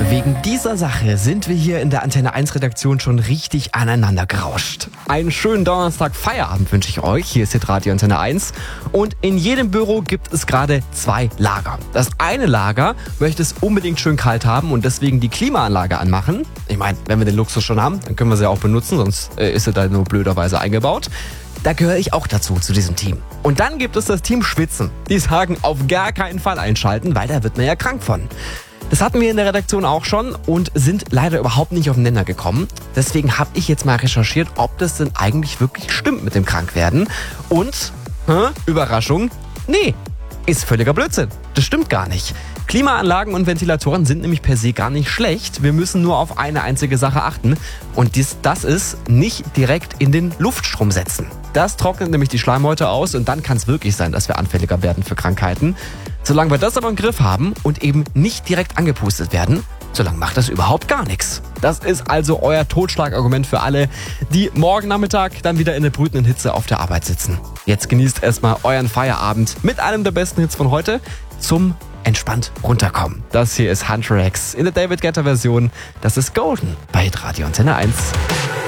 Wegen dieser Sache sind wir hier in der Antenne 1 Redaktion schon richtig aneinander gerauscht. Einen schönen Donnerstag Feierabend wünsche ich euch. Hier ist Radio Antenne 1 und in jedem Büro gibt es gerade 2 Lager. Das eine Lager möchte es unbedingt schön kalt haben und deswegen die Klimaanlage anmachen. Ich meine, wenn wir den Luxus schon haben, dann können wir sie auch benutzen, sonst ist sie da nur blöderweise eingebaut. Da gehöre ich auch dazu, zu diesem Team. Und dann gibt es das Team Schwitzen. Die sagen, auf gar keinen Fall einschalten, weil da wird man ja krank von. Das hatten wir in der Redaktion auch schon und sind leider überhaupt nicht auf den Nenner gekommen. Deswegen habe ich jetzt mal recherchiert, ob das denn eigentlich wirklich stimmt mit dem Krankwerden. Und, Überraschung, nee, ist völliger Blödsinn. Das stimmt gar nicht. Klimaanlagen und Ventilatoren sind nämlich per se gar nicht schlecht. Wir müssen nur auf eine einzige Sache achten. Und das ist nicht direkt in den Luftstrom setzen. Das trocknet nämlich die Schleimhäute aus und dann kann es wirklich sein, dass wir anfälliger werden für Krankheiten. Solange wir das aber im Griff haben und eben nicht direkt angepustet werden, solange macht das überhaupt gar nichts. Das ist also euer Totschlagargument für alle, die morgen Nachmittag dann wieder in der brütenden Hitze auf der Arbeit sitzen. Jetzt genießt erstmal euren Feierabend mit einem der besten Hits von heute zum entspannt runterkommen. Das hier ist Hunter X in der David Guetta Version. Das ist Golden bei Radio Antenne 1.